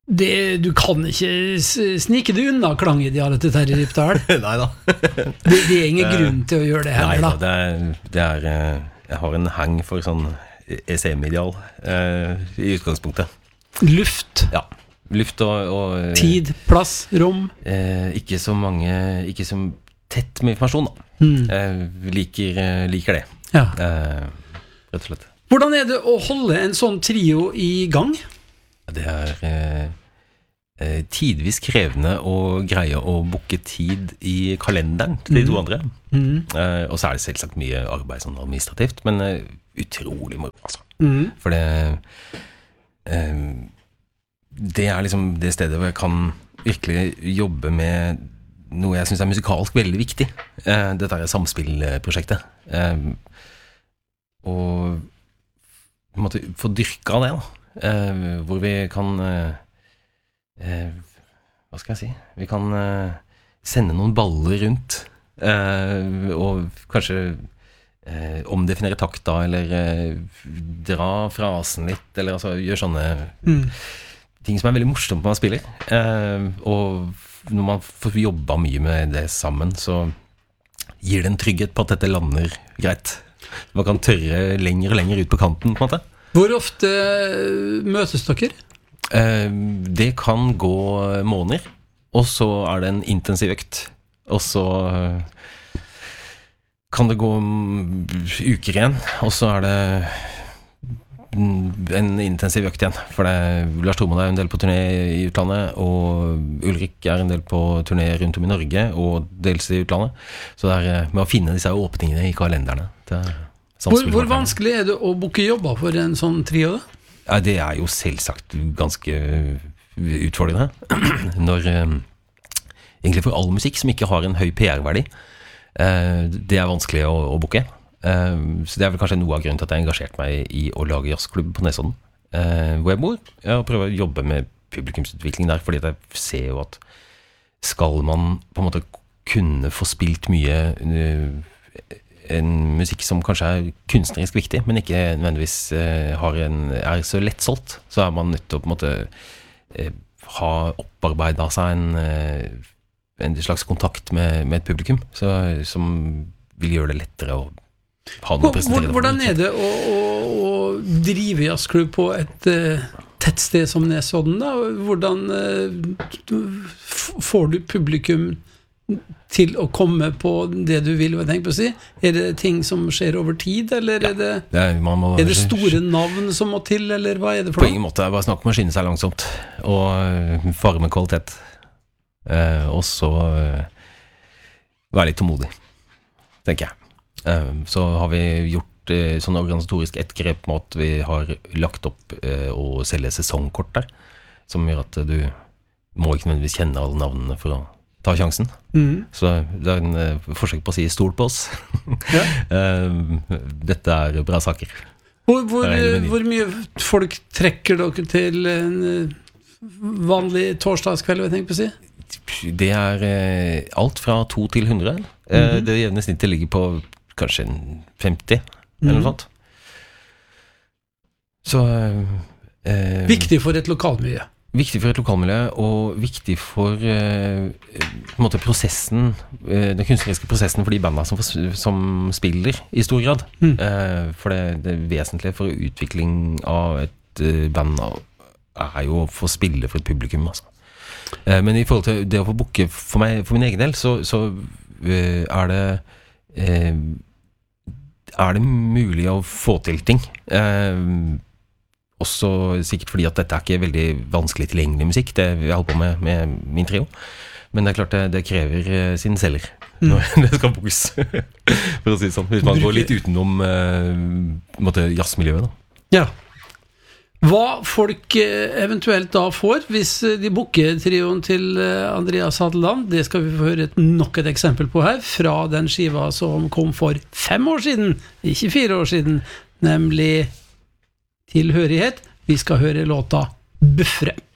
Du kan ikke snike det unna klangidealet til Terje Rypdal. Neida. Det er ingen grunn til å gjøre det heller, da. Neida, jeg har en hang for sånn ECM-ideal i utgangspunktet. Luft. Ja, luft og tid, plass, rom. Ikke så tett med informasjon da. Liker det. Ja. Rett og slett. Hvordan er det å holde en sånn trio i gang? Det tidvis krevende å greie å booke tid i kalenderen til de to andre. Og så det selvsagt mye arbeid sånn administrativt, men utrolig moro, altså. For det liksom det stedet hvor jeg kan virkelig jobbe med noe jeg synes musikalsk veldig viktig. Dette samspillprosjektet. Og på en måte få dyrka det da. Hvor vi kan hva skal jeg si? Vi kan sende noen baller rundt og kanskje omdefinere takta eller dra frasen litt, eller altså gjøre sånne ting som veldig morsomt når man spiller. Og når man får jobba mye med det sammen, så gir det en trygghet på at dette lander greit. Man kan tørre lenger og lenger ut på kanten, på en måte. Hvor ofte møtes dere? Det kan gå måneder, og så det en intensiv økt. Og så kan det gå uker igjen, og så det en intensiv økt igjen. For Lars Tromod en del på turné i utlandet, og Ulrik en del på turné rundt om i Norge, og dels i utlandet. Så det med å finne disse åpningene i kalenderne. Hvor vanskelig det å booke jobber for en sånn trio da? Ja, det jo selvsagt ganske utfordrende. Når egentlig for all musikk som ikke har en høy PR-verdi, det vanskelig å booke. Så det vel kanskje noe av grunnen til at jeg engasjert meg i å lage jazzklubb på Nesodden, hvor jeg bor. Jeg prøver å jobbe med publikumsutvikling der, fordi jeg ser jo at skal man på en måte kunne få spilt mye en musikk som kanskje kunstnerisk viktig, men ikke nødvendigvis så lettsolgt, så man nødt til å på en måte ha opparbeidet seg en slags kontakt med et publikum, som vil gjøre det lettere å ha noe å presentere. Hvordan det å drive jazzklubb på et tett sted som Nesodden da? Hvordan får du publikum til å komme på det du vil, hva jeg tenker på å si? Det ting som skjer over tid, eller det store navn som må til, eller hva det for noe? På ingen måte, bare snakk om å skynde seg langsomt og fare med kvalitet, og så være litt tålmodig, tenker jeg. Så har vi gjort sånn organisatorisk et grep med at vi har lagt opp å selge sesongkort der, som gjør at du må ikke nødvendigvis kjenne alle navnene for å ta sjansen. Så det en forsøk på å si stol på oss. Dette bra saker. Hvor mye folk trekker dere til en vanlig torsdagskveld, jeg tenker på å si? Det alt fra 2 til 100. Det jevne snittet ligger på kanskje 50 eller noe sånt. Så viktig for et lokalmiljø. Viktig for et lokalmiljø, og viktig for på en måte prosessen, den kunstneriske prosessen for de bandene som spiller i stor grad. For det vesentlige for utvikling av et band jo å få spille for et publikum, altså. Men i forhold til det å få booke for min egen del, så det mulig å få til ting. Også sikkert fordi at dette ikke veldig vanskelig tilgjengelig musikk, det vi holder på med min trio. Men det klart det krever sin selger når det skal bookes, for å si det sånn. Hvis man går litt utenom jazzmiljøet da. Ja. Hva folk eventuelt da får hvis de booker trioen til Andreas Hadeland, det skal vi få høre nok et eksempel på her, fra den skiva som kom for 5 år siden, ikke 4 år siden, nemlig Tilhørighet. Vi skal høre låta Buffre.